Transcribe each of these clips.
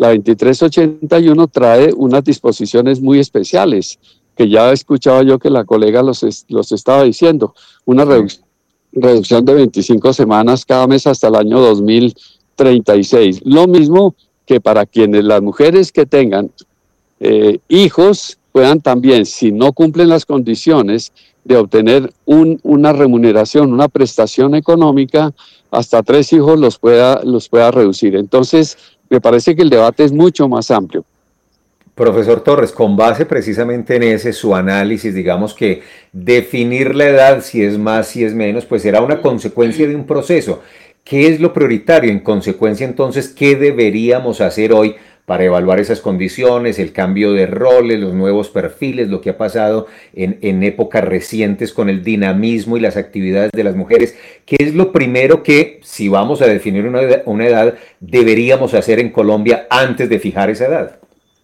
La 2381 trae unas disposiciones muy especiales, que ya escuchaba yo que la colega los estaba diciendo, una reducción de 25 semanas cada mes hasta el año 2036. Lo mismo que para quienes, las mujeres que tengan hijos, puedan también, si no cumplen las condiciones de obtener una remuneración, una prestación económica, hasta 3 hijos los pueda reducir. Entonces, me parece que el debate es mucho más amplio. Profesor Torres, con base precisamente en ese su análisis, digamos que definir la edad, si es más, si es menos, pues será una consecuencia de un proceso. ¿Qué es lo prioritario? En consecuencia, entonces, ¿qué deberíamos hacer hoy para evaluar esas condiciones, el cambio de roles, los nuevos perfiles, lo que ha pasado en épocas recientes con el dinamismo y las actividades de las mujeres? ¿Qué es lo primero que, si vamos a definir una edad, deberíamos hacer en Colombia antes de fijar esa edad?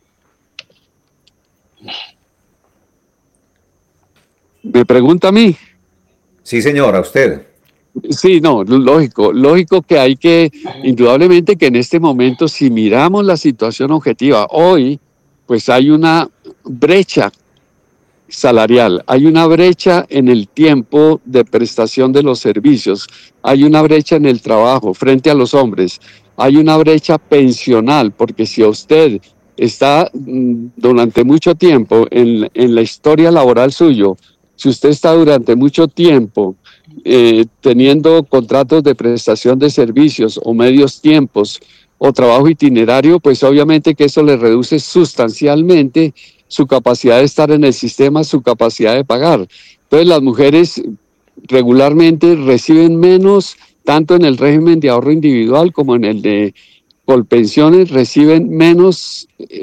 ¿Me pregunta a mí? Sí, señor, a usted. Sí, no, lógico que hay que, indudablemente que en este momento, si miramos la situación objetiva, hoy, pues hay una brecha salarial, hay una brecha en el tiempo de prestación de los servicios, hay una brecha en el trabajo frente a los hombres, hay una brecha pensional, porque si usted está durante mucho tiempo en la historia laboral suyo, si usted está durante mucho tiempo teniendo contratos de prestación de servicios o medios tiempos o trabajo itinerario, pues obviamente que eso le reduce sustancialmente su capacidad de estar en el sistema, su capacidad de pagar. Entonces las mujeres regularmente reciben menos, tanto en el régimen de ahorro individual como en el de Colpensiones, reciben menos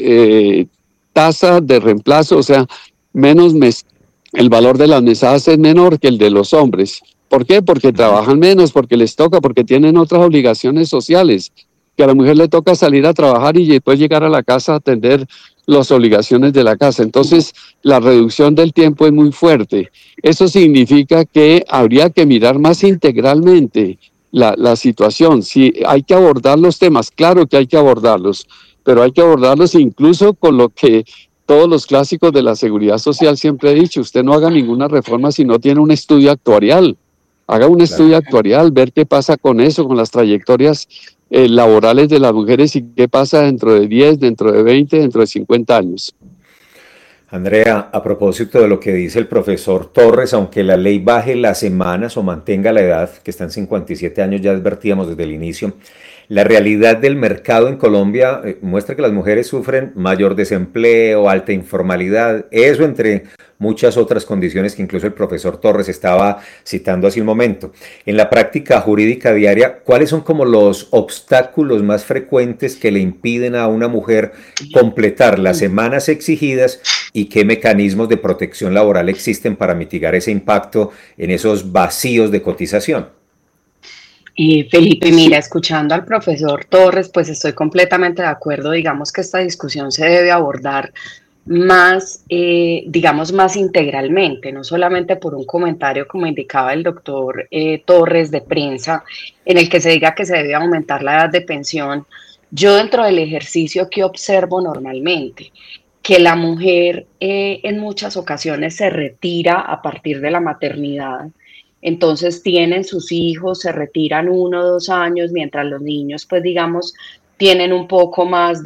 tasa de reemplazo, o sea, menos el valor de las mesadas es menor que el de los hombres. ¿Por qué? Porque trabajan menos, porque les toca, porque tienen otras obligaciones sociales, que a la mujer le toca salir a trabajar y después llegar a la casa a atender las obligaciones de la casa. Entonces, la reducción del tiempo es muy fuerte. Eso significa que habría que mirar más integralmente la situación. Si hay que abordar los temas, claro que hay que abordarlos, pero hay que abordarlos incluso con lo que todos los clásicos de la seguridad social siempre he dicho: usted no haga ninguna reforma si no tiene un estudio actuarial. Haga un estudio actuarial, ver qué pasa con eso, con las trayectorias laborales de las mujeres y qué pasa dentro de 10, dentro de 20, dentro de 50 años. Andrea, a propósito de lo que dice el profesor Torres, aunque la ley baje las semanas o mantenga la edad, que está en 57 años, ya advertíamos desde el inicio, la realidad del mercado en Colombia muestra que las mujeres sufren mayor desempleo, alta informalidad, eso entre muchas otras condiciones que incluso el profesor Torres estaba citando hace un momento. En la práctica jurídica diaria, ¿cuáles son como los obstáculos más frecuentes que le impiden a una mujer completar las semanas exigidas y qué mecanismos de protección laboral existen para mitigar ese impacto en esos vacíos de cotización? Felipe, mira, escuchando al profesor Torres, pues estoy completamente de acuerdo. Digamos que esta discusión se debe abordar más, digamos, más integralmente, no solamente por un comentario, como indicaba el doctor Torres de prensa, en el que se diga que se debe aumentar la edad de pensión. Yo, dentro del ejercicio que observo normalmente, que la mujer en muchas ocasiones se retira a partir de la maternidad. Entonces tienen sus hijos, se retiran 1 o 2 años, mientras los niños, pues digamos, tienen un poco más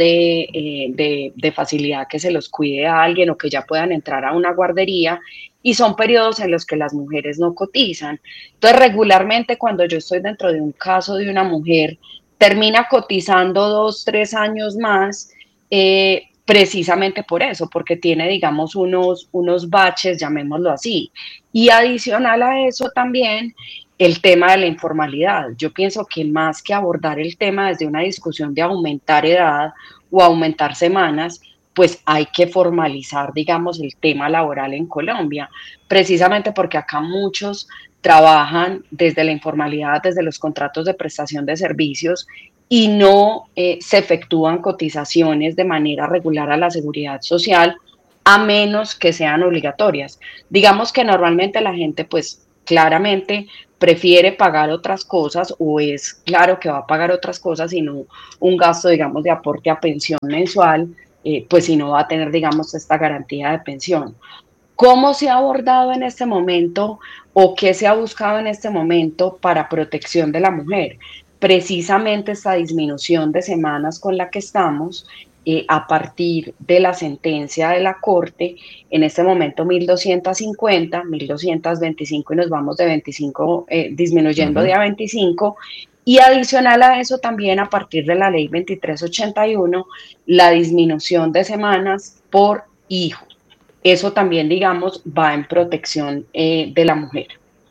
de facilidad que se los cuide a alguien o que ya puedan entrar a una guardería, y son periodos en los que las mujeres no cotizan. Entonces, regularmente cuando yo estoy dentro de un caso de una mujer, termina cotizando 2, 3 años más, precisamente por eso, porque tiene, digamos, unos baches, llamémoslo así. Y adicional a eso también el tema de la informalidad. Yo pienso que más que abordar el tema desde una discusión de aumentar edad o aumentar semanas, pues hay que formalizar, digamos, el tema laboral en Colombia, precisamente porque acá muchos trabajan desde la informalidad, desde los contratos de prestación de servicios, y no se efectúan cotizaciones de manera regular a la seguridad social, a menos que sean obligatorias. Digamos que normalmente la gente, pues claramente prefiere pagar otras cosas o es claro que va a pagar otras cosas y no un gasto, digamos, de aporte a pensión mensual, pues si no va a tener, digamos, esta garantía de pensión. ¿Cómo se ha abordado en este momento o qué se ha buscado en este momento para protección de la mujer? Precisamente esta disminución de semanas con la que estamos a partir de la sentencia de la Corte, en este momento 1.250, 1.225 y nos vamos de 25 disminuyendo de a 25, y adicional a eso también a partir de la ley 2381, la disminución de semanas por hijo. Eso también, digamos, va en protección de la mujer.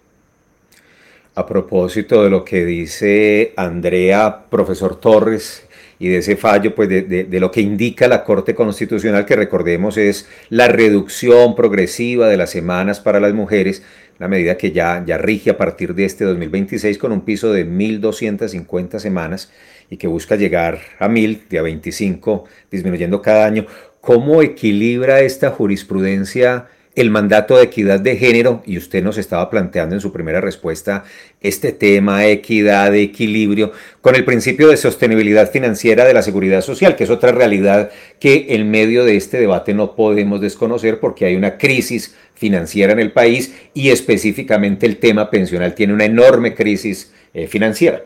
A propósito de lo que dice Andrea, profesor Torres, y de ese fallo, pues de lo que indica la Corte Constitucional, que recordemos es la reducción progresiva de las semanas para las mujeres, una medida que ya rige a partir de este 2026 con un piso de 1.250 semanas y que busca llegar a 1.000, de a 25, disminuyendo cada año. ¿Cómo equilibra esta jurisprudencia el mandato de equidad de género? Y usted nos estaba planteando en su primera respuesta este tema, equidad, equilibrio, con el principio de sostenibilidad financiera de la seguridad social, que es otra realidad que en medio de este debate no podemos desconocer porque hay una crisis financiera en el país y específicamente el tema pensional tiene una enorme crisis financiera.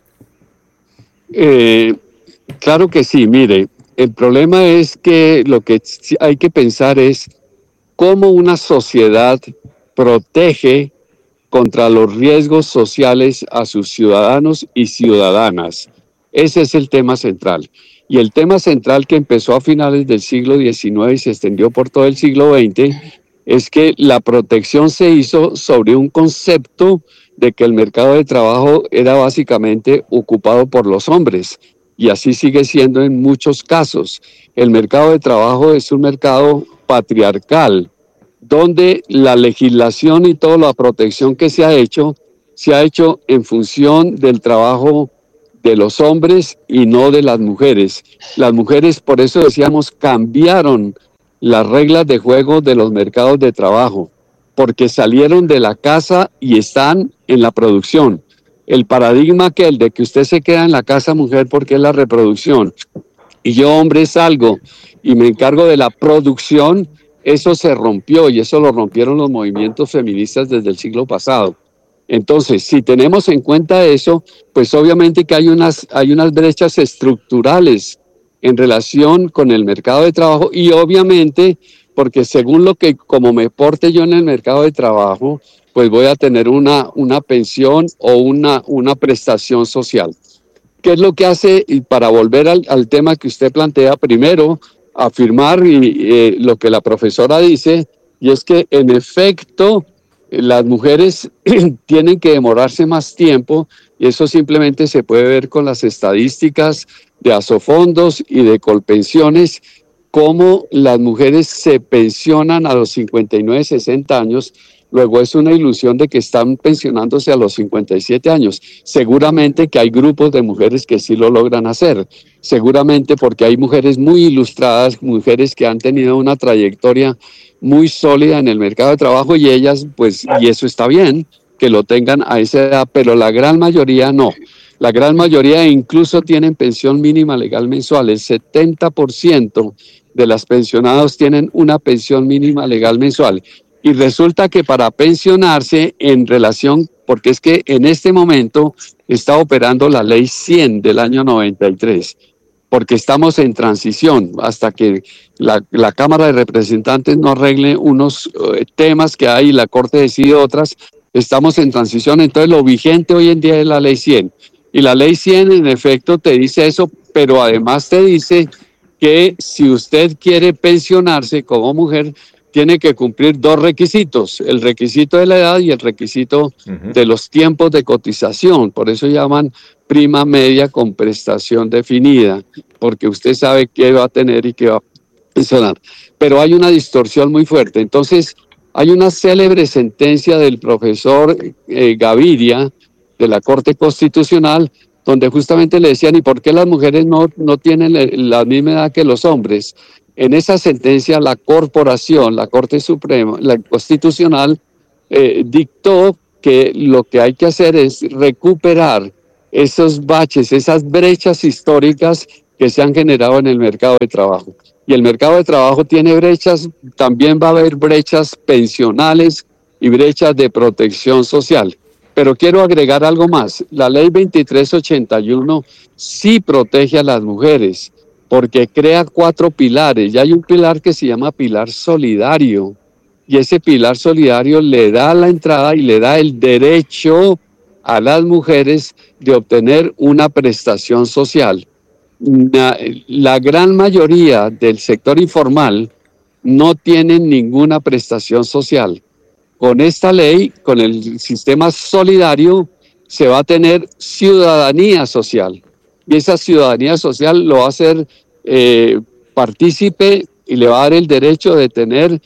Claro que sí, mire, el problema es que lo que hay que pensar es cómo una sociedad protege contra los riesgos sociales a sus ciudadanos y ciudadanas. Ese es el tema central. Y el tema central que empezó a finales del siglo XIX y se extendió por todo el siglo XX es que la protección se hizo sobre un concepto de que el mercado de trabajo era básicamente ocupado por los hombres. Y así sigue siendo en muchos casos. El mercado de trabajo es un mercado patriarcal, donde la legislación y toda la protección que se ha hecho en función del trabajo de los hombres y no de las mujeres. Las mujeres, por eso decíamos, cambiaron las reglas de juego de los mercados de trabajo, porque salieron de la casa y están en la producción. El paradigma que el de que usted se queda en la casa, mujer, porque es la reproducción, y yo, hombre, salgo y me encargo de la producción, eso se rompió y eso lo rompieron los movimientos feministas desde el siglo pasado. Entonces, si tenemos en cuenta eso, pues obviamente que hay unas brechas estructurales en relación con el mercado de trabajo y obviamente porque según lo que, como me porte yo en el mercado de trabajo, pues voy a tener una pensión o una prestación social. ¿Qué es lo que hace? Y para volver al tema que usted plantea, primero, afirmar lo que la profesora dice, y es que en efecto las mujeres tienen que demorarse más tiempo, y eso simplemente se puede ver con las estadísticas de Asofondos y de Colpensiones, cómo las mujeres se pensionan a los 59, 60 años. Luego es una ilusión de que están pensionándose a los 57 años. Seguramente que hay grupos de mujeres que sí lo logran hacer. Seguramente porque hay mujeres muy ilustradas, mujeres que han tenido una trayectoria muy sólida en el mercado de trabajo y ellas, pues, y eso está bien, que lo tengan a esa edad, pero la gran mayoría no. La gran mayoría incluso tienen pensión mínima legal mensual. El 70% de las pensionadas tienen una pensión mínima legal mensual. Y resulta que para pensionarse en relación, porque es que en este momento está operando la ley 100 del año 93, porque estamos en transición hasta que la Cámara de Representantes no arregle unos temas que hay y la Corte decide otras, estamos en transición. Entonces lo vigente hoy en día es la ley 100. Y la ley 100 en efecto te dice eso, pero además te dice que si usted quiere pensionarse como mujer, tiene que cumplir dos requisitos, el requisito de la edad y el requisito de los tiempos de cotización. Por eso llaman prima media con prestación definida, porque usted sabe qué va a tener y qué va a pensionar. Pero hay una distorsión muy fuerte. Entonces, hay una célebre sentencia del profesor Gaviria, de la Corte Constitucional, donde justamente le decían, ¿y por qué las mujeres no tienen la misma edad que los hombres? En esa sentencia, la corporación, la Corte Suprema, la Constitucional, dictó porque lo que hay que hacer es recuperar esos baches, esas brechas históricas que se han generado en el mercado de trabajo. Y el mercado de trabajo tiene brechas, también va a haber brechas pensionales y brechas de protección social. Pero quiero agregar algo más. La ley 2381 sí protege a las mujeres porque crea 4 pilares. Y hay un pilar que se llama pilar solidario. Y ese pilar solidario le da la entrada y le da el derecho a las mujeres de obtener una prestación social. La gran mayoría del sector informal no tienen ninguna prestación social. Con esta ley, con el sistema solidario, se va a tener ciudadanía social. Y esa ciudadanía social lo va a hacer partícipe y le va a dar el derecho de tener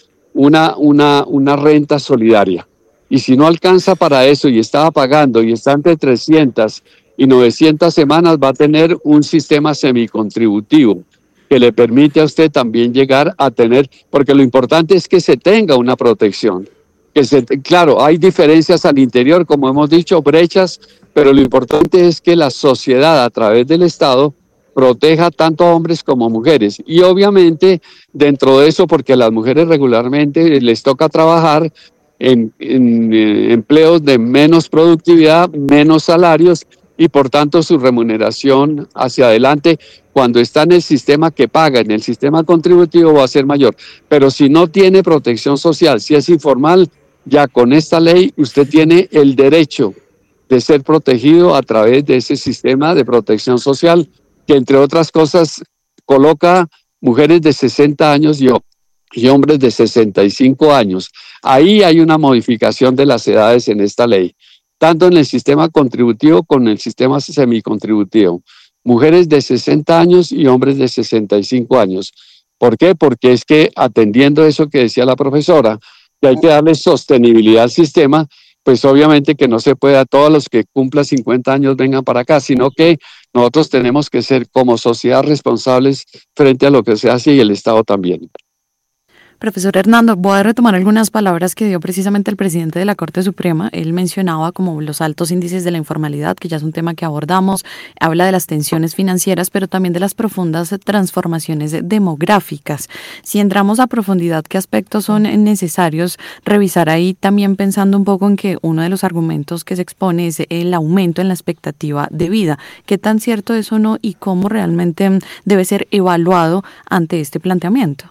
una renta solidaria. Y si no alcanza para eso y está pagando y está entre 300 y 900 semanas, va a tener un sistema semicontributivo que le permite a usted también llegar a tener, porque lo importante es que se tenga una protección. Claro, hay diferencias al interior, como hemos dicho, brechas, pero lo importante es que la sociedad a través del Estado proteja tanto a hombres como a mujeres. Y obviamente dentro de eso, porque a las mujeres regularmente les toca trabajar en empleos de menos productividad, menos salarios, y por tanto su remuneración hacia adelante cuando está en el sistema que paga, en el sistema contributivo, va a ser mayor. Pero si no tiene protección social, si es informal, ya con esta ley usted tiene el derecho de ser protegido a través de ese sistema de protección social que, entre otras cosas, coloca mujeres de 60 años y hombres de 65 años. Ahí hay una modificación de las edades en esta ley, tanto en el sistema contributivo como en el sistema semicontributivo. Mujeres de 60 años y hombres de 65 años. ¿Por qué? Porque es que, atendiendo eso que decía la profesora, que hay que darle sostenibilidad al sistema, pues obviamente que no se puede a todos los que cumplan 50 años vengan para acá, sino que nosotros tenemos que ser como sociedad responsables frente a lo que se hace y el Estado también. Profesor Hernando, voy a retomar algunas palabras que dio precisamente el presidente de la Corte Suprema. Él mencionaba como los altos índices de la informalidad, que ya es un tema que abordamos, habla de las tensiones financieras, pero también de las profundas transformaciones demográficas. Si entramos a profundidad, ¿qué aspectos son necesarios revisar ahí? También pensando un poco en que uno de los argumentos que se expone es el aumento en la expectativa de vida. ¿Qué tan cierto es o no y cómo realmente debe ser evaluado ante este planteamiento?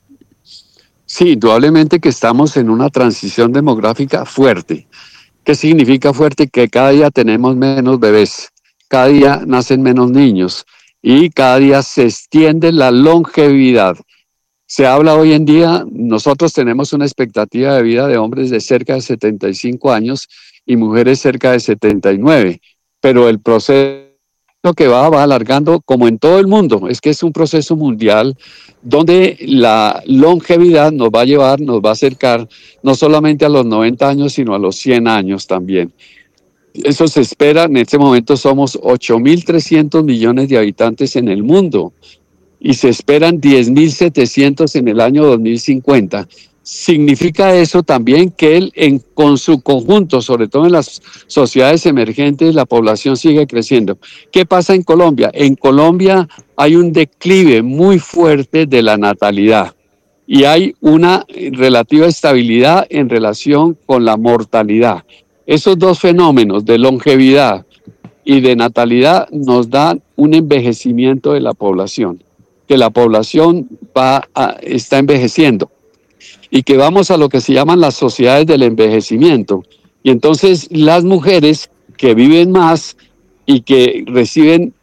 Sí, indudablemente que estamos en una transición demográfica fuerte. ¿Qué significa fuerte? Que cada día tenemos menos bebés, cada día nacen menos niños y cada día se extiende la longevidad. Se habla hoy en día, nosotros tenemos una expectativa de vida de hombres de cerca de 75 años y mujeres cerca de 79, pero el proceso que va alargando como en todo el mundo, es que es un proceso mundial donde la longevidad nos va a llevar, nos va a acercar no solamente a los 90 años, sino a los 100 años también. Eso se espera, en este momento somos 8.300 millones de habitantes en el mundo y se esperan 10.700 en el año 2050. Significa eso también que con su conjunto, sobre todo en las sociedades emergentes, la población sigue creciendo. ¿Qué pasa en Colombia? En Colombia hay un declive muy fuerte de la natalidad y hay una relativa estabilidad en relación con la mortalidad. Esos dos fenómenos de longevidad y de natalidad nos dan un envejecimiento de la población, que la población está envejeciendo y que vamos a lo que se llaman las sociedades del envejecimiento. Y entonces las mujeres que viven más y que reciben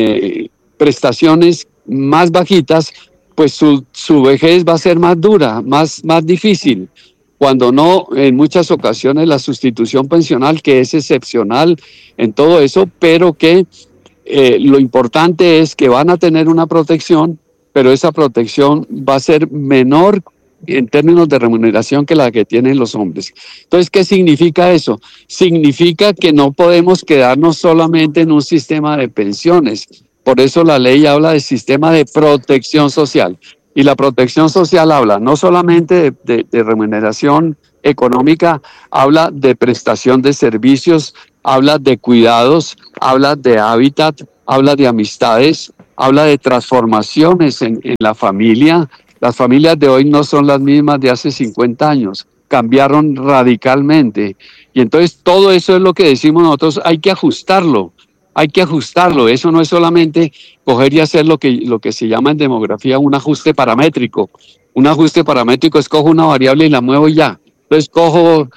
prestaciones más bajitas, pues su vejez va a ser más dura, más difícil. Cuando no, en muchas ocasiones la sustitución pensional, que es excepcional en todo eso, pero que lo importante es que van a tener una protección, pero esa protección va a ser menor en términos de remuneración que la que tienen los hombres. Entonces, ¿qué significa eso? Significa que no podemos quedarnos solamente en un sistema de pensiones. Por eso la ley habla de sistema de protección social. Y la protección social habla no solamente de remuneración económica habla de prestación de servicios, habla de cuidados, habla de hábitat, habla de amistades, habla de transformaciones en la familia. Las familias de hoy no son las mismas de hace 50 años, cambiaron radicalmente. Y entonces todo eso es lo que decimos nosotros, hay que ajustarlo. Hay que ajustarlo, eso no es solamente coger y hacer lo que se llama en demografía un ajuste paramétrico. Un ajuste paramétrico es cojo una variable y la muevo y ya. Entonces cojo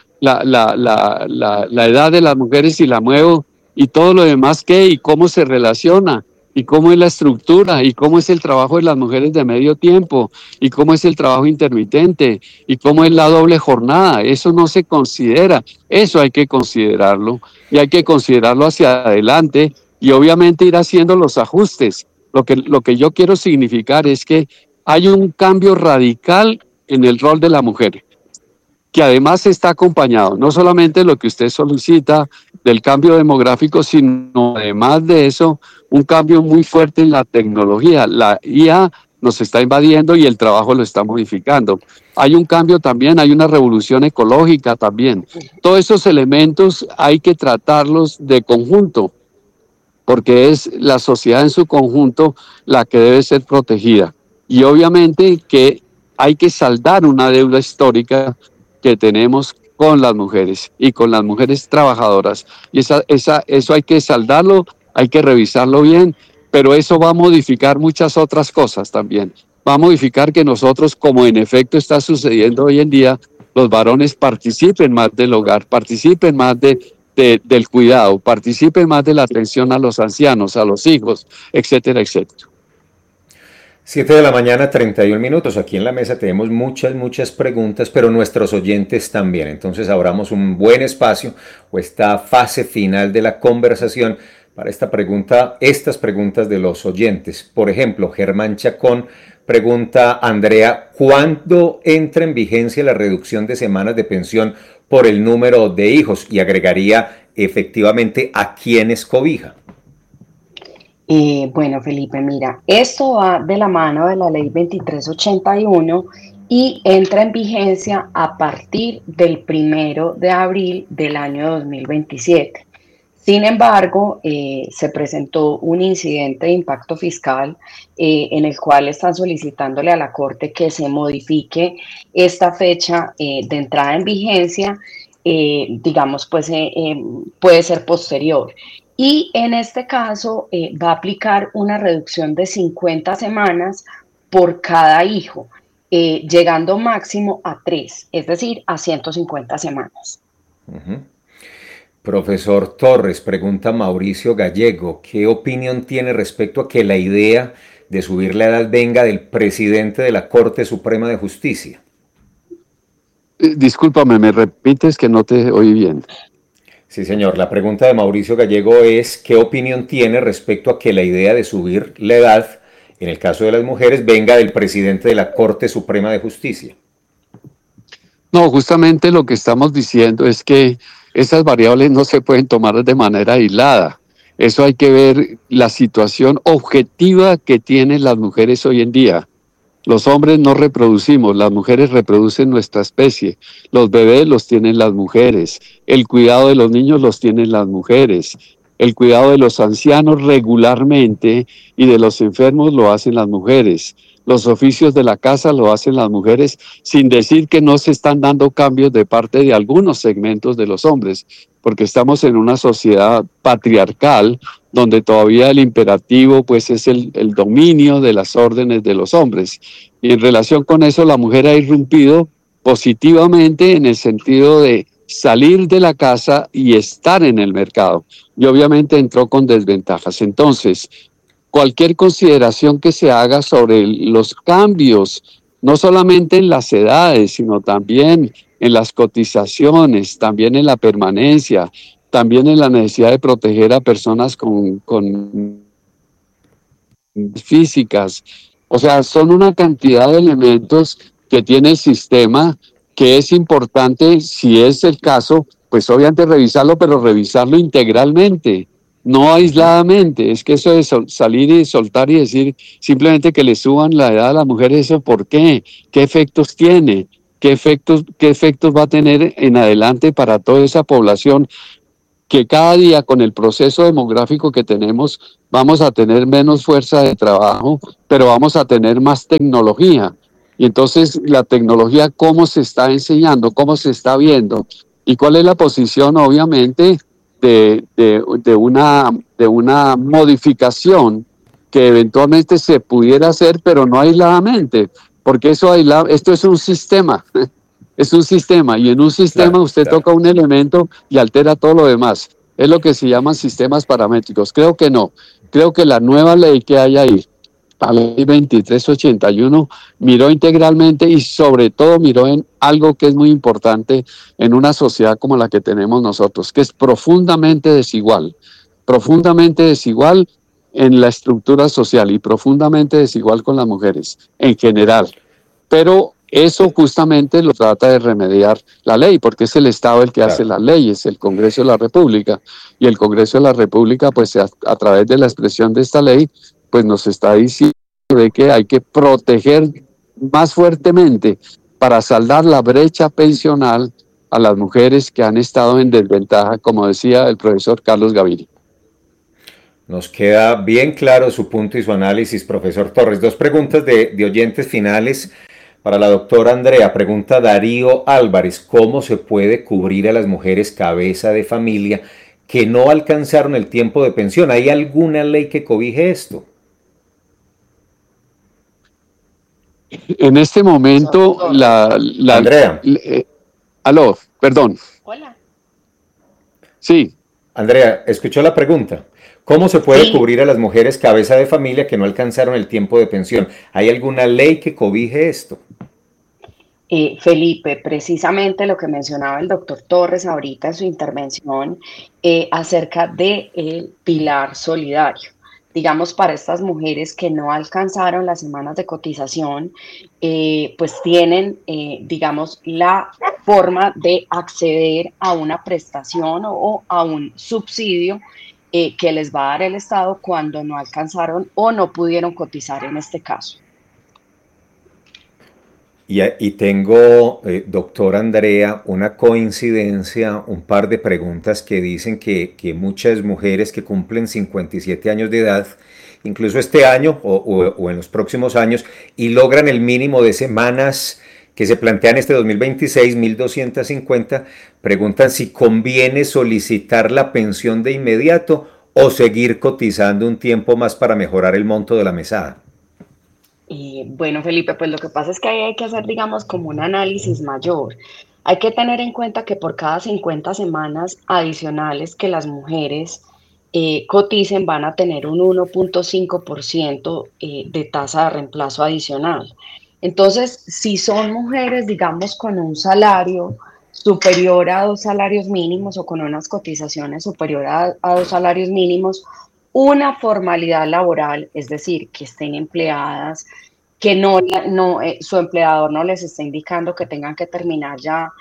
la edad de las mujeres y la muevo y todo lo demás qué y cómo se relaciona y cómo es la estructura y cómo es el trabajo de las mujeres de medio tiempo y cómo es el trabajo intermitente y cómo es la doble jornada. Eso no se considera, eso hay que considerarlo y hay que considerarlo hacia adelante y obviamente ir haciendo los ajustes. Lo que yo quiero significar es que hay un cambio radical en el rol de la mujer, que además está acompañado no solamente de lo que usted solicita del cambio demográfico, sino además de eso, un cambio muy fuerte en la tecnología. La IA nos está invadiendo y el trabajo lo está modificando. Hay un cambio también, hay una revolución ecológica también. Todos esos elementos hay que tratarlos de conjunto, porque es la sociedad en su conjunto la que debe ser protegida. Y obviamente que hay que saldar una deuda histórica que tenemos con las mujeres y con las mujeres trabajadoras. Y eso hay que saldarlo, hay que revisarlo bien, pero eso va a modificar muchas otras cosas también. Va a modificar que nosotros, como en efecto está sucediendo hoy en día, los varones participen más del hogar, participen más del cuidado, participen más de la atención a los ancianos, a los hijos, etcétera, etcétera. 7 de la mañana, 31 minutos. Aquí en la mesa tenemos muchas preguntas, pero nuestros oyentes también. Entonces abramos un buen espacio o esta fase final de la conversación para estas preguntas de los oyentes. Por ejemplo, Germán Chacón pregunta, Andrea, ¿cuándo entra en vigencia la reducción de semanas de pensión por el número de hijos? Y agregaría, efectivamente, ¿a quiénes cobija? Bueno, Felipe, mira, esto va de la mano de la ley 2381 y entra en vigencia a partir del 1 de abril del año 2027. Sin embargo, se presentó un incidente de impacto fiscal en el cual están solicitándole a la Corte que se modifique esta fecha de entrada en vigencia, digamos, pues puede ser posterior. Y en este caso va a aplicar una reducción de 50 semanas por cada hijo, llegando máximo a 3, es decir, a 150 semanas. Uh-huh. Profesor Torres, pregunta Mauricio Gallego, ¿qué opinión tiene respecto a que la idea de subir la edad venga del presidente de la Corte Suprema de Justicia? Discúlpame, ¿me repites que no te oí bien? Sí, señor. La pregunta de Mauricio Gallego es ¿qué opinión tiene respecto a que la idea de subir la edad, en el caso de las mujeres, venga del presidente de la Corte Suprema de Justicia? No, justamente lo que estamos diciendo es que esas variables no se pueden tomar de manera aislada. Eso hay que ver la situación objetiva que tienen las mujeres hoy en día. Los hombres no reproducimos, las mujeres reproducen nuestra especie. Los bebés los tienen las mujeres. El cuidado de los niños los tienen las mujeres. El cuidado de los ancianos regularmente y de los enfermos lo hacen las mujeres. Los oficios de la casa lo hacen las mujeres, sin decir que no se están dando cambios de parte de algunos segmentos de los hombres, porque estamos en una sociedad patriarcal donde todavía el imperativo pues es el dominio de las órdenes de los hombres. Y en relación con eso la mujer ha irrumpido positivamente en el sentido de salir de la casa y estar en el mercado. Y obviamente entró con desventajas. Entonces, cualquier consideración que se haga sobre los cambios, no solamente en las edades, sino también en las cotizaciones, también en la permanencia, también en la necesidad de proteger a personas con físicas. O sea, son una cantidad de elementos que tiene el sistema que es importante, si es el caso, pues obviamente revisarlo, pero revisarlo integralmente. No aisladamente, es que eso de salir y soltar y decir simplemente que le suban la edad a las mujeres, ¿eso por qué? ¿Qué efectos tiene? qué efectos va a tener en adelante para toda esa población que cada día con el proceso demográfico que tenemos vamos a tener menos fuerza de trabajo, pero vamos a tener más tecnología. Y entonces la tecnología, ¿cómo se está enseñando? ¿Cómo se está viendo? ¿Y cuál es la posición, obviamente, de una modificación que eventualmente se pudiera hacer, pero no aisladamente? Porque esto es un sistema. Es un sistema, y en un sistema usted toca un elemento y altera todo lo demás. Es lo que se llaman sistemas paramétricos. Creo que no. Creo que la nueva ley que hay ahí, la ley 2381, miró integralmente y sobre todo miró en algo que es muy importante en una sociedad como la que tenemos nosotros, que es profundamente desigual en la estructura social y profundamente desigual con las mujeres en general. Pero eso justamente lo trata de remediar la ley, porque es el Estado el que hace las leyes, el Congreso de la República. Y el Congreso de la República, pues a través de la expresión de esta ley, pues nos está diciendo de que hay que proteger más fuertemente para saldar la brecha pensional a las mujeres que han estado en desventaja, como decía el profesor Carlos Gaviria. Nos queda bien claro su punto y su análisis, profesor Torres. Dos preguntas de oyentes finales para la doctora Andrea. Pregunta Darío Álvarez: ¿cómo se puede cubrir a las mujeres cabeza de familia que no alcanzaron el tiempo de pensión? ¿Hay alguna ley que cobije esto? En este momento, Andrea. Aló, perdón. Hola. Sí. Andrea, ¿escuchó la pregunta? ¿Cómo se puede cubrir a las mujeres cabeza de familia que no alcanzaron el tiempo de pensión? ¿Hay alguna ley que cobije esto? Felipe, precisamente lo que mencionaba el doctor Torres ahorita en su intervención acerca del pilar solidario. Digamos, para estas mujeres que no alcanzaron las semanas de cotización, pues tienen, digamos, la forma de acceder a una prestación o a un subsidio que les va a dar el Estado cuando no alcanzaron o no pudieron cotizar en este caso. Y tengo, doctora Andrea, una coincidencia, un par de preguntas que dicen que muchas mujeres que cumplen 57 años de edad, incluso este año o en los próximos años, y logran el mínimo de semanas que se plantean este 2026, 1.250, preguntan si conviene solicitar la pensión de inmediato o seguir cotizando un tiempo más para mejorar el monto de la mesada. Bueno, Felipe, pues lo que pasa es que ahí hay que hacer, digamos, como un análisis mayor. Hay que tener en cuenta que por cada 50 semanas adicionales que las mujeres coticen van a tener un 1.5% de tasa de reemplazo adicional. Entonces, si son mujeres, digamos, con un salario superior a 2 salarios mínimos o con unas cotizaciones superiores a 2 salarios mínimos, una formalidad laboral, es decir, que estén empleadas, que su empleador no les esté indicando que tengan que terminar ya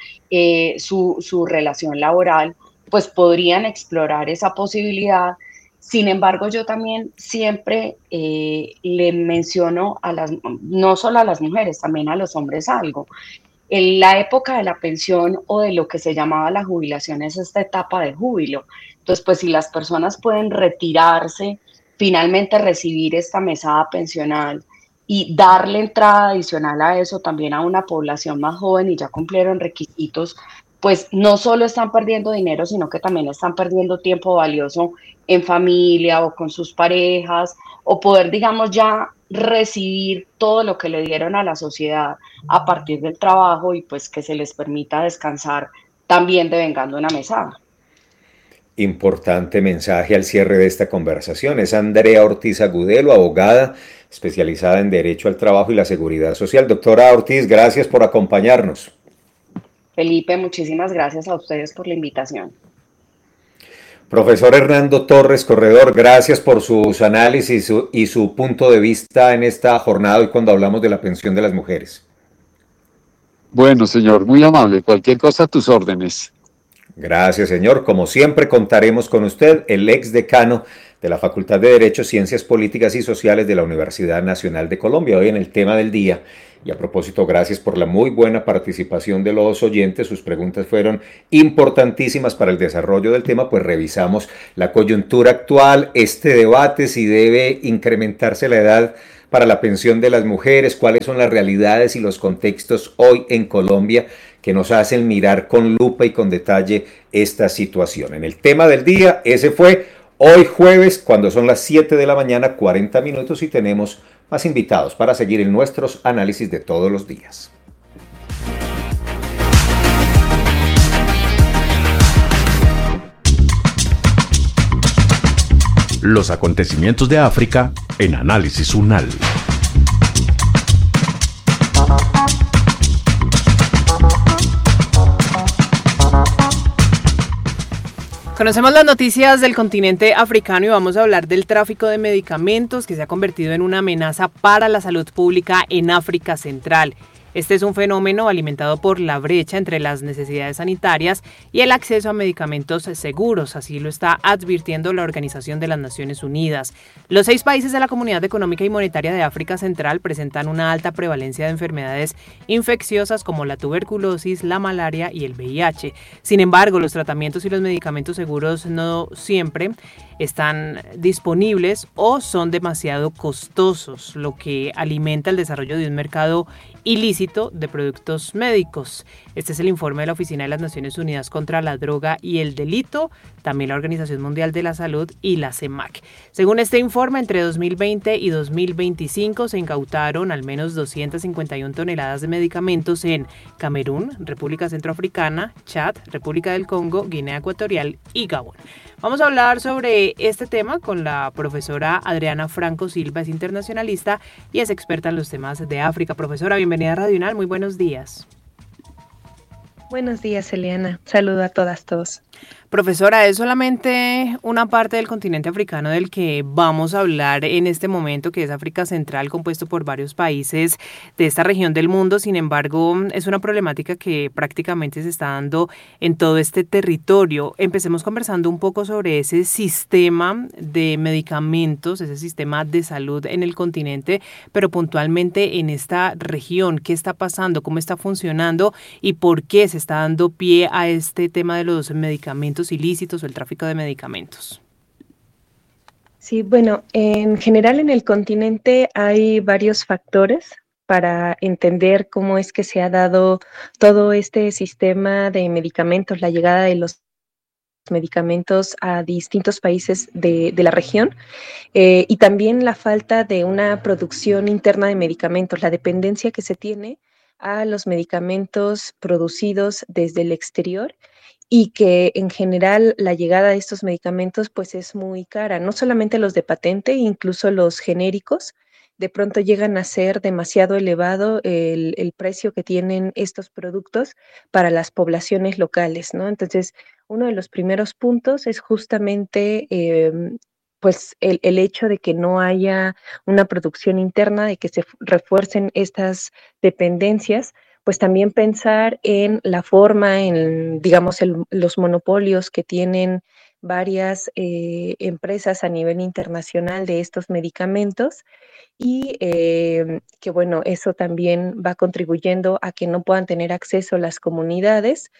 su relación laboral, pues podrían explorar esa posibilidad. Sin embargo, yo también siempre le menciono no solo a las mujeres, también a los hombres algo. En la época de la pensión o de lo que se llamaba la jubilación es esta etapa de júbilo. Entonces, pues si las personas pueden retirarse, finalmente recibir esta mesada pensional y darle entrada adicional a eso también a una población más joven y ya cumplieron requisitos, pues no solo están perdiendo dinero, sino que también están perdiendo tiempo valioso en familia o con sus parejas, o poder, digamos, ya recibir todo lo que le dieron a la sociedad a partir del trabajo y pues que se les permita descansar también devengando una mesada. Importante mensaje al cierre de esta conversación. Es Andrea Ortiz Agudelo, abogada especializada en Derecho al Trabajo y la Seguridad Social. Doctora Ortiz, gracias por acompañarnos. Felipe, muchísimas gracias a ustedes por la invitación. Profesor Hernando Torres, corredor, gracias por sus análisis y su punto de vista en esta jornada y cuando hablamos de la pensión de las mujeres. Bueno, señor, muy amable. Cualquier cosa a tus órdenes. Gracias, señor. Como siempre, contaremos con usted, el ex decano de la Facultad de Derecho, Ciencias Políticas y Sociales de la Universidad Nacional de Colombia. Hoy en el tema del día, Y a propósito, gracias por la muy buena participación de los oyentes. Sus preguntas fueron importantísimas para el desarrollo del tema, pues revisamos la coyuntura actual, este debate, si debe incrementarse la edad para la pensión de las mujeres, cuáles son las realidades y los contextos hoy en Colombia que nos hacen mirar con lupa y con detalle esta situación. En el tema del día, ese fue hoy jueves, cuando son las 7 de la mañana, 40 minutos, y tenemos más invitados para seguir en nuestros análisis de todos los días. Los acontecimientos de África en Análisis UNAL. Conocemos las noticias del continente africano y vamos a hablar del tráfico de medicamentos que se ha convertido en una amenaza para la salud pública en África Central. Este es un fenómeno alimentado por la brecha entre las necesidades sanitarias y el acceso a medicamentos seguros, así lo está advirtiendo la Organización de las Naciones Unidas. Los 6 países de la Comunidad Económica y Monetaria de África Central presentan una alta prevalencia de enfermedades infecciosas como la tuberculosis, la malaria y el VIH. Sin embargo, los tratamientos y los medicamentos seguros no siempre están disponibles o son demasiado costosos, lo que alimenta el desarrollo de un mercado ilícito de productos médicos. Este es el informe de la Oficina de las Naciones Unidas contra la Droga y el Delito, también la Organización Mundial de la Salud y la CEMAC. Según este informe, entre 2020 y 2025 se incautaron al menos 251 toneladas de medicamentos en Camerún, República Centroafricana, Chad, República del Congo, Guinea Ecuatorial y Gabón. Vamos a hablar sobre este tema con la profesora Adriana Franco Silva, es internacionalista y es experta en los temas de África. Profesora, bienvenida a Radio UNAL, muy buenos días. Buenos días, Eliana. Saludo a todos. Profesora, es solamente una parte del continente africano del que vamos a hablar en este momento, que es África Central, compuesto por varios países de esta región del mundo. Sin embargo, es una problemática que prácticamente se está dando en todo este territorio. Empecemos conversando un poco sobre ese sistema de medicamentos, ese sistema de salud en el continente, pero puntualmente en esta región. ¿Qué está pasando? ¿Cómo está funcionando? ¿Y por qué se está dando pie a este tema de los medicamentos ilícitos o el tráfico de medicamentos? Sí, bueno, en general en el continente hay varios factores para entender cómo es que se ha dado todo este sistema de medicamentos, la llegada de los medicamentos a distintos países de la región y también la falta de una producción interna de medicamentos, la dependencia que se tiene a los medicamentos producidos desde el exterior y que en general la llegada de estos medicamentos pues es muy cara, no solamente los de patente, incluso los genéricos, de pronto llegan a ser demasiado elevado el precio que tienen estos productos para las poblaciones locales, ¿no? Entonces, uno de los primeros puntos es justamente pues el hecho de que no haya una producción interna, de que se refuercen estas dependencias, pues también pensar en la forma, en, digamos, los monopolios que tienen varias empresas a nivel internacional de estos medicamentos y que, bueno, eso también va contribuyendo a que no puedan tener acceso las comunidades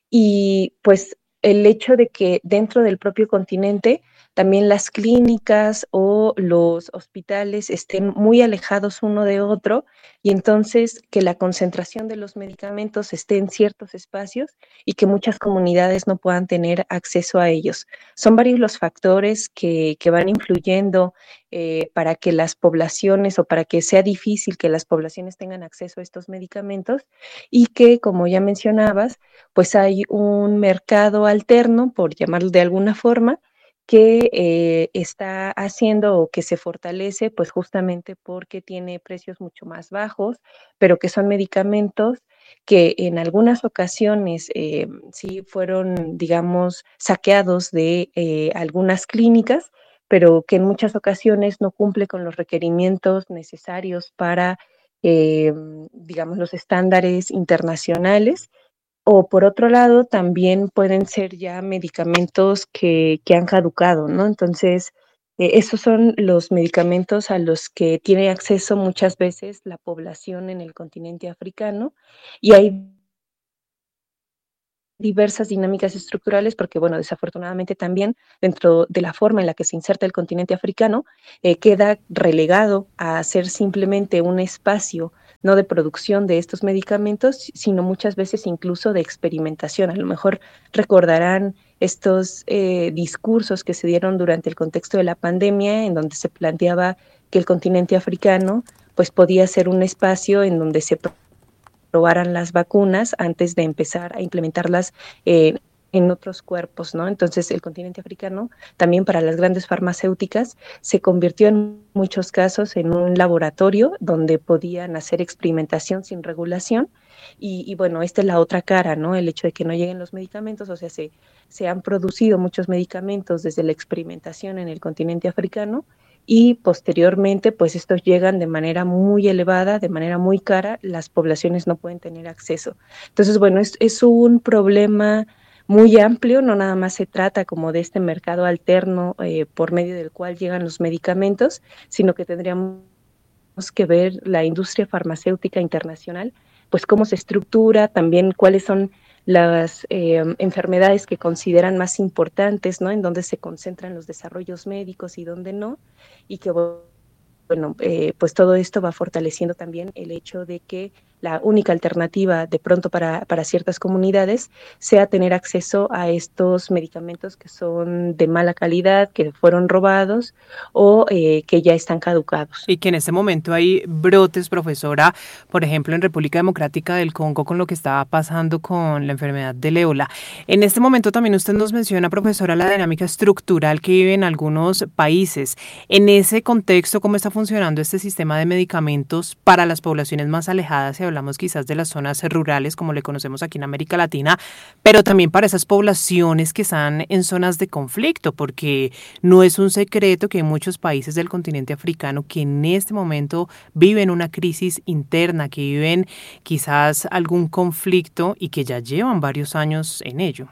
y pues el hecho de que dentro del propio continente también las clínicas o los hospitales estén muy alejados uno de otro y entonces que la concentración de los medicamentos esté en ciertos espacios y que muchas comunidades no puedan tener acceso a ellos. Son varios los factores que van influyendo para que las poblaciones o para que sea difícil que las poblaciones tengan acceso a estos medicamentos y que, como ya mencionabas, pues hay un mercado alterno, por llamarlo de alguna forma, que está haciendo o que se fortalece pues justamente porque tiene precios mucho más bajos, pero que son medicamentos que en algunas ocasiones sí fueron, digamos, saqueados de algunas clínicas, pero que en muchas ocasiones no cumple con los requerimientos necesarios para, digamos, los estándares internacionales. O por otro lado, también pueden ser ya medicamentos que han caducado, ¿no? Entonces, Esos son los medicamentos a los que tiene acceso muchas veces la población en el continente africano, y hay diversas dinámicas estructurales, porque, bueno, desafortunadamente también dentro de la forma en la que se inserta el continente africano, queda relegado a ser simplemente un espacio no de producción de estos medicamentos, sino muchas veces incluso de experimentación. A lo mejor recordarán estos discursos que se dieron durante el contexto de la pandemia, en donde se planteaba que el continente africano pues podía ser un espacio en donde se probaran las vacunas antes de empezar a implementarlas en otros cuerpos, ¿no? Entonces, el continente africano, también para las grandes farmacéuticas, se convirtió en muchos casos en un laboratorio donde podían hacer experimentación sin regulación. Y bueno, esta es la otra cara, ¿no? El hecho de que no lleguen los medicamentos, o sea, se han producido muchos medicamentos desde la experimentación en el continente africano, y posteriormente pues estos llegan de manera muy elevada, de manera muy cara, las poblaciones no pueden tener acceso. Entonces, bueno, es un problema muy amplio, no nada más se trata como de este mercado alterno por medio del cual llegan los medicamentos, sino que tendríamos que ver la industria farmacéutica internacional, pues cómo se estructura, también cuáles son las enfermedades que consideran más importantes, ¿no? En dónde se concentran los desarrollos médicos y dónde no, y que bueno, pues todo esto va fortaleciendo también el hecho de que la única alternativa de pronto para ciertas comunidades sea tener acceso a estos medicamentos que son de mala calidad, que fueron robados o que ya están caducados. Y que en este momento hay brotes, profesora, por ejemplo, en República Democrática del Congo con lo que estaba pasando con la enfermedad del ébola. En este momento también usted nos menciona, profesora, la dinámica estructural que vive en algunos países. En ese contexto, ¿cómo está funcionando este sistema de medicamentos para las poblaciones más alejadas? Y hablamos quizás de las zonas rurales, como le conocemos aquí en América Latina, pero también para esas poblaciones que están en zonas de conflicto, porque no es un secreto que hay muchos países del continente africano que en este momento viven una crisis interna, que viven quizás algún conflicto y que ya llevan varios años en ello.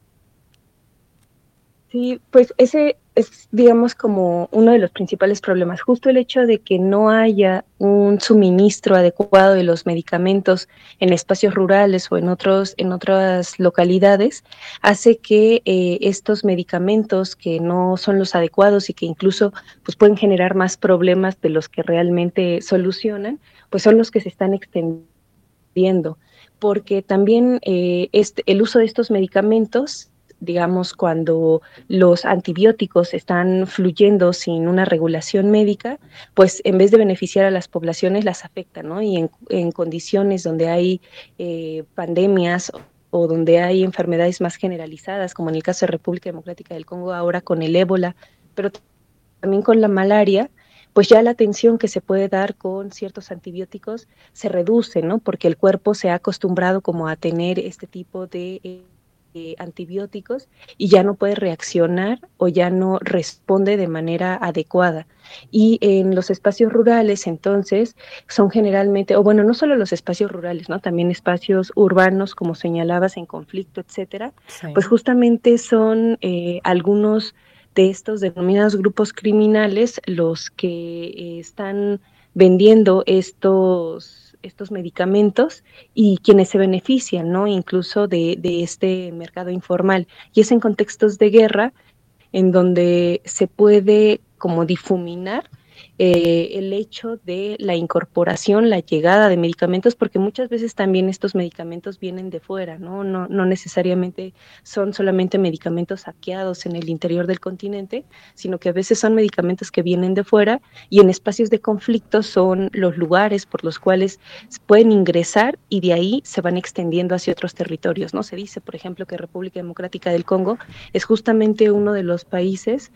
Sí, pues ese es, digamos, como uno de los principales problemas, justo el hecho de que no haya un suministro adecuado de los medicamentos en espacios rurales o en otras localidades, hace que estos medicamentos que no son los adecuados y que incluso pues pueden generar más problemas de los que realmente solucionan, pues son los que se están extendiendo, porque también el uso de estos medicamentos, digamos, cuando los antibióticos están fluyendo sin una regulación médica, pues en vez de beneficiar a las poblaciones, las afecta, ¿no? Y en condiciones donde hay pandemias o donde hay enfermedades más generalizadas, como en el caso de República Democrática del Congo ahora con el ébola, pero también con la malaria, pues ya la atención que se puede dar con ciertos antibióticos se reduce, ¿no? Porque el cuerpo se ha acostumbrado como a tener este tipo de antibióticos y ya no puede reaccionar o ya no responde de manera adecuada. Y en los espacios rurales, entonces, son generalmente, o bueno, no solo los espacios rurales, ¿no? También espacios urbanos, como señalabas, en conflicto, etcétera, sí. Pues justamente son algunos de estos denominados grupos criminales los que están vendiendo estos medicamentos y quienes se benefician, ¿no? Incluso de este mercado informal. Y es en contextos de guerra en donde se puede como difuminar el hecho de la incorporación, la llegada de medicamentos, porque muchas veces también estos medicamentos vienen de fuera, ¿no? No necesariamente son solamente medicamentos saqueados en el interior del continente, sino que a veces son medicamentos que vienen de fuera y en espacios de conflicto son los lugares por los cuales pueden ingresar y de ahí se van extendiendo hacia otros territorios, ¿no? Se dice, por ejemplo, que República Democrática del Congo es justamente uno de los países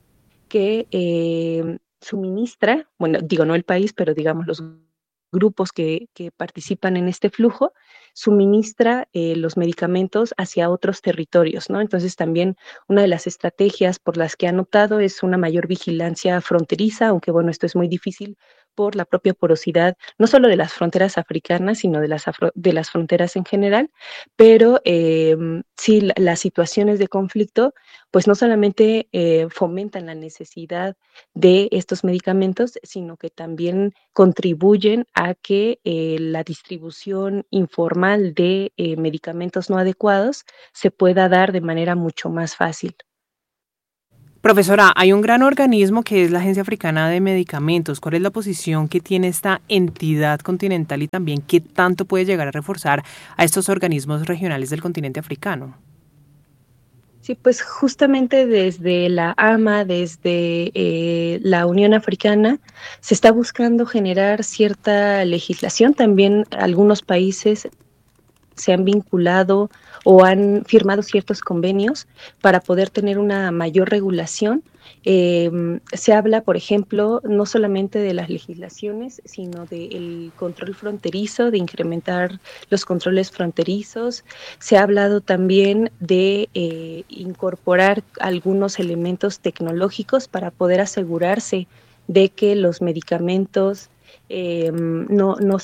que suministra, bueno, digo no el país, pero digamos los grupos que participan en este flujo, suministra los medicamentos hacia otros territorios, ¿no? Entonces también una de las estrategias por las que han optado es una mayor vigilancia fronteriza, aunque bueno, esto es muy difícil por la propia porosidad, no solo de las fronteras africanas, sino de las fronteras en general, pero sí, las situaciones de conflicto, pues no solamente fomentan la necesidad de estos medicamentos, sino que también contribuyen a que la distribución informal de medicamentos no adecuados se pueda dar de manera mucho más fácil. Profesora, hay un gran organismo que es la Agencia Africana de Medicamentos. ¿Cuál es la posición que tiene esta entidad continental y también qué tanto puede llegar a reforzar a estos organismos regionales del continente africano? Sí, pues justamente desde la AMA, desde la Unión Africana, se está buscando generar cierta legislación. También algunos países se han vinculado o han firmado ciertos convenios para poder tener una mayor regulación. Se habla, por ejemplo, no solamente de las legislaciones, sino del control fronterizo, de incrementar los controles fronterizos. Se ha hablado también de incorporar algunos elementos tecnológicos para poder asegurarse de que los medicamentos no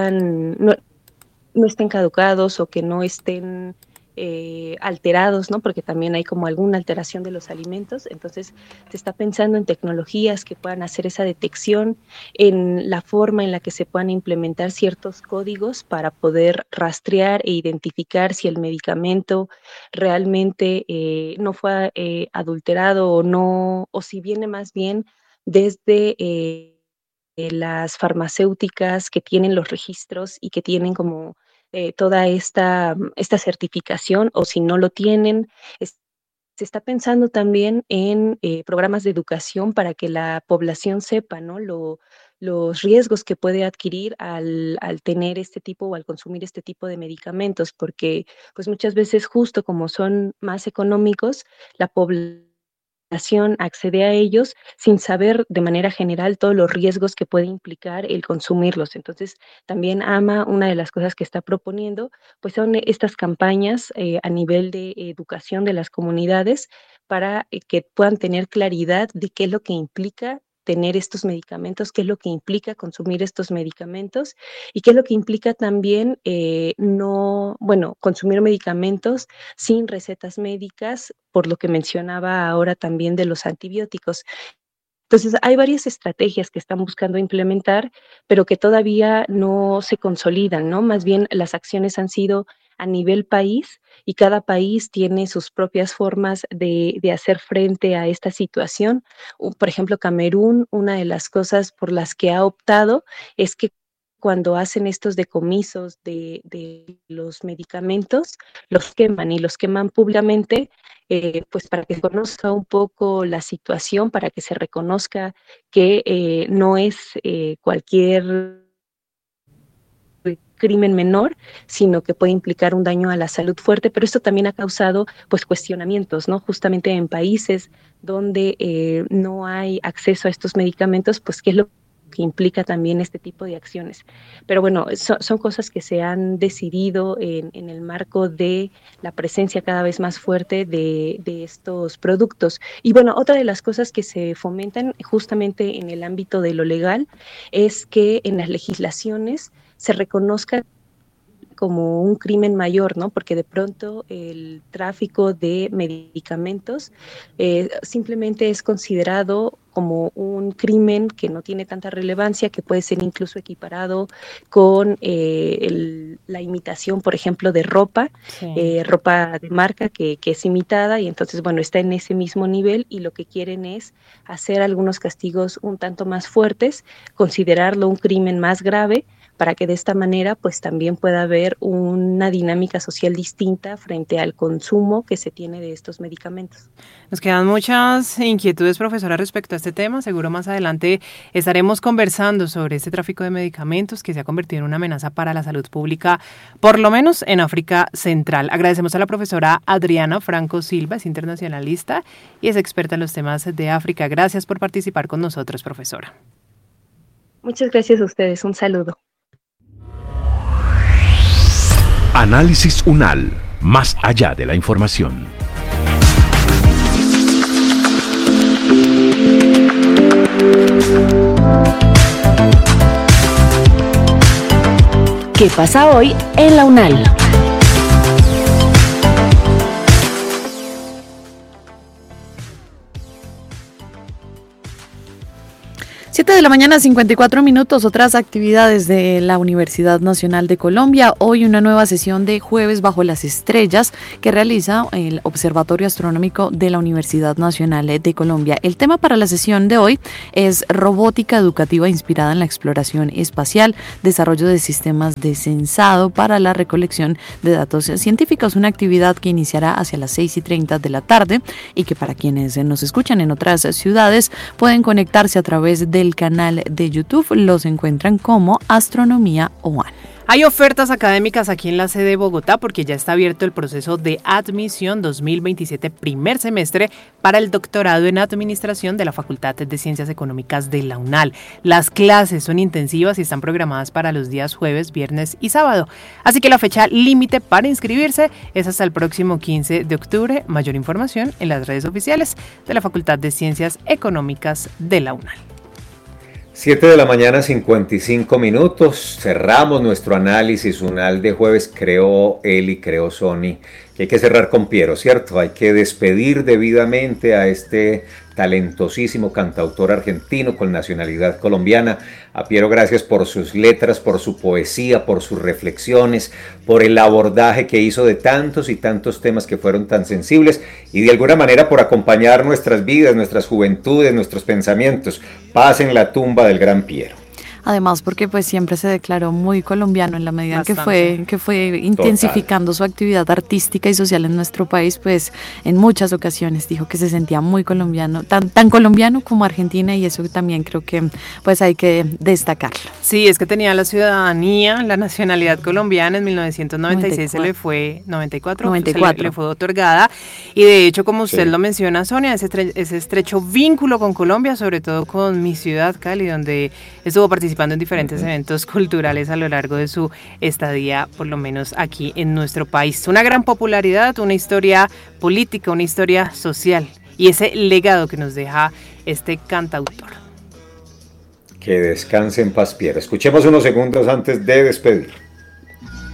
estén caducados o que no estén alterados, ¿no? Porque también hay como alguna alteración de los alimentos. Entonces se está pensando en tecnologías que puedan hacer esa detección, en la forma en la que se puedan implementar ciertos códigos para poder rastrear e identificar si el medicamento realmente no fue adulterado o no, o si viene más bien desde las farmacéuticas que tienen los registros y que tienen como toda esta certificación, o si no lo tienen. Se está pensando también en programas de educación para que la población sepa, ¿no? Los riesgos que puede adquirir al tener este tipo o al consumir este tipo de medicamentos, porque pues muchas veces, justo como son más económicos, la población accede a ellos sin saber de manera general todos los riesgos que puede implicar el consumirlos. Entonces, también AMA, una de las cosas que está proponiendo, pues son estas campañas a nivel de educación de las comunidades para que puedan tener claridad de qué es lo que implica tener estos medicamentos, qué es lo que implica consumir estos medicamentos y qué es lo que implica también consumir medicamentos sin recetas médicas, por lo que mencionaba ahora también de los antibióticos. Entonces, hay varias estrategias que están buscando implementar, pero que todavía no se consolidan, ¿no? Más bien las acciones han sido a nivel país y cada país tiene sus propias formas de hacer frente a esta situación. Por ejemplo, Camerún, una de las cosas por las que ha optado es que cuando hacen estos decomisos de los medicamentos, los queman y los queman públicamente, pues para que se conozca un poco la situación, para que se reconozca que no es cualquier crimen menor, sino que puede implicar un daño a la salud fuerte, pero esto también ha causado pues cuestionamientos, ¿no? Justamente en países donde no hay acceso a estos medicamentos, pues qué es lo que implica también este tipo de acciones. Pero bueno, son cosas que se han decidido en el marco de la presencia cada vez más fuerte de estos productos. Y bueno, otra de las cosas que se fomentan justamente en el ámbito de lo legal es que en las legislaciones se reconozca como un crimen mayor, ¿no? Porque de pronto el tráfico de medicamentos simplemente es considerado como un crimen que no tiene tanta relevancia, que puede ser incluso equiparado con la imitación, por ejemplo, de ropa, sí. Ropa de marca que es imitada, y entonces, bueno, está en ese mismo nivel, y lo que quieren es hacer algunos castigos un tanto más fuertes, considerarlo un crimen más grave, para que de esta manera pues también pueda haber una dinámica social distinta frente al consumo que se tiene de estos medicamentos. Nos quedan muchas inquietudes, profesora, respecto a este tema. Seguro más adelante estaremos conversando sobre este tráfico de medicamentos que se ha convertido en una amenaza para la salud pública, por lo menos en África Central. Agradecemos a la profesora Adriana Franco Silva, es internacionalista y es experta en los temas de África. Gracias por participar con nosotros, profesora. Muchas gracias a ustedes. Un saludo. Análisis UNAL, más allá de la información. ¿Qué pasa hoy en la UNAL? 7:54 a.m, otras actividades de la Universidad Nacional de Colombia. Hoy una nueva sesión de Jueves bajo las estrellas que realiza el Observatorio Astronómico de la Universidad Nacional de Colombia. El tema para la sesión de hoy es robótica educativa inspirada en la exploración espacial, desarrollo de sistemas de censado para la recolección de datos científicos, una actividad que iniciará hacia las 6:30 de la tarde y que para quienes nos escuchan en otras ciudades pueden conectarse a través del canal de YouTube. Los encuentran como Astronomía OAN. Hay ofertas académicas aquí en la sede de Bogotá porque ya está abierto el proceso de admisión 2027 primer semestre para el doctorado en Administración de la Facultad de Ciencias Económicas de la UNAL. Las clases son intensivas y están programadas para los días jueves, viernes y sábado. Así que la fecha límite para inscribirse es hasta el próximo 15 de octubre. Mayor información en las redes oficiales de la Facultad de Ciencias Económicas de la UNAL. 7:55 a.m. Cerramos nuestro análisis UNAL de jueves. Creo Eli, creo Sony, que hay que cerrar con Piero, ¿cierto? Hay que despedir debidamente a este talentosísimo cantautor argentino con nacionalidad colombiana. A Piero, gracias por sus letras, por su poesía, por sus reflexiones, por el abordaje que hizo de tantos y tantos temas que fueron tan sensibles y de alguna manera por acompañar nuestras vidas, nuestras juventudes, nuestros pensamientos. Paz en la tumba del gran Piero. Además, porque pues siempre se declaró muy colombiano en la medida en que fue intensificando su actividad artística y social en nuestro país, pues en muchas ocasiones dijo que se sentía muy colombiano, tan colombiano como Argentina, y eso también creo que pues hay que destacarlo. Sí, es que tenía la ciudadanía, la nacionalidad colombiana en 1996, se le fue 94. Le fue otorgada, y de hecho, como usted lo menciona, Sonia, ese estrecho vínculo con Colombia, sobre todo con mi ciudad, Cali, donde estuvo participando en diferentes eventos culturales a lo largo de su estadía, por lo menos aquí en nuestro país. Una gran popularidad, una historia política, una historia social y ese legado que nos deja este cantautor. Que descanse en paz, Piero. Escuchemos unos segundos antes de despedir.